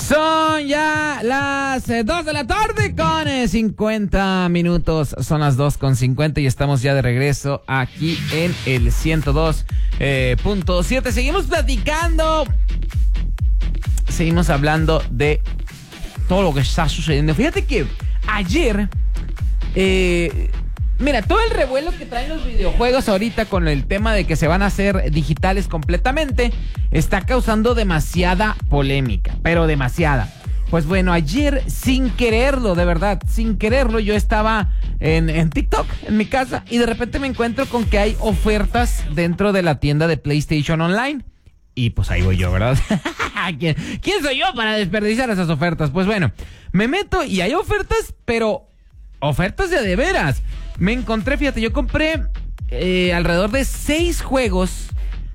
Son ya las 2 de la tarde con 50 minutos. Son las 2:50 y estamos ya de regreso aquí en el 102.7. Seguimos platicando. Seguimos hablando de todo lo que está sucediendo. Fíjate que ayer... mira, todo el revuelo que traen los videojuegos ahorita con el tema de que se van a hacer digitales completamente está causando demasiada polémica, pero demasiada. Pues bueno, ayer sin quererlo, de verdad, sin quererlo, yo estaba en TikTok, en mi casa, y de repente me encuentro con que hay ofertas dentro de la tienda de PlayStation Online. Y pues ahí voy yo, ¿verdad? ¿Quién soy yo para desperdiciar esas ofertas? Pues bueno, me meto y hay ofertas, pero ofertas de veras. Me encontré, fíjate, yo compré alrededor de 6 juegos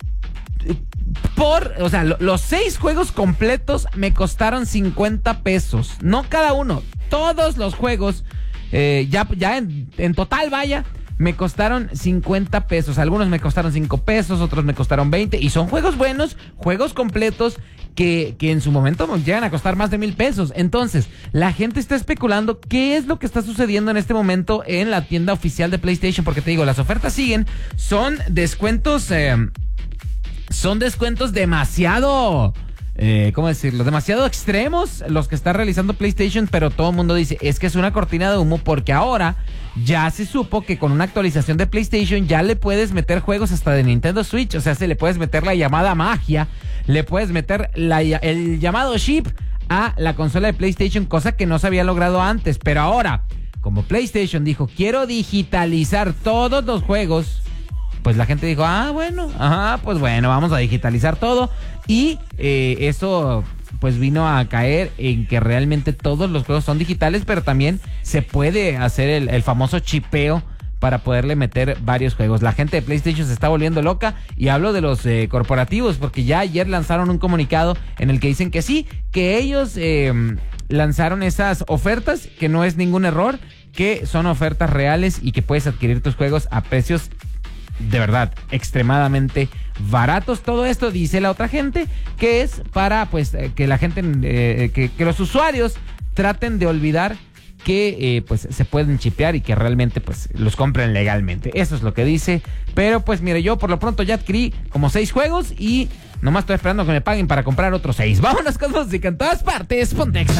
los 6 juegos completos me costaron 50 pesos. No cada uno, todos los juegos, ya en total, vaya, me costaron 50 pesos. Algunos me costaron 5 pesos, otros me costaron 20. Y son juegos buenos, juegos completos que en su momento llegan a costar más de 1,000 pesos. Entonces, la gente está especulando qué es lo que está sucediendo en este momento en la tienda oficial de PlayStation. Porque te digo, las ofertas siguen. Son descuentos demasiado... ¿cómo decirlo? Demasiado extremos los que está realizando PlayStation, pero todo el mundo dice, es que es una cortina de humo porque ahora ya se supo que con una actualización de PlayStation ya le puedes meter juegos hasta de Nintendo Switch, o sea, se le puedes meter la llamada magia, le puedes meter el llamado chip a la consola de PlayStation, cosa que no se había logrado antes, pero ahora, como PlayStation dijo, quiero digitalizar todos los juegos, pues la gente dijo, pues bueno, vamos a digitalizar todo. Y eso pues vino a caer en que realmente todos los juegos son digitales, pero también se puede hacer el famoso chipeo para poderle meter varios juegos. La gente de PlayStation se está volviendo loca y hablo de los corporativos, porque ya ayer lanzaron un comunicado en el que dicen que sí, que ellos lanzaron esas ofertas, que no es ningún error, que son ofertas reales y que puedes adquirir tus juegos a precios de verdad extremadamente baratos. Todo esto dice la otra gente que es para pues que la gente que los usuarios traten de olvidar que pues se pueden chipear y que realmente pues los compren legalmente. Eso es lo que dice. Pero pues mire, yo por lo pronto ya adquirí como 6 juegos y nomás estoy esperando que me paguen para comprar otros 6. Vámonos con música en todas partes. Ponte Exa.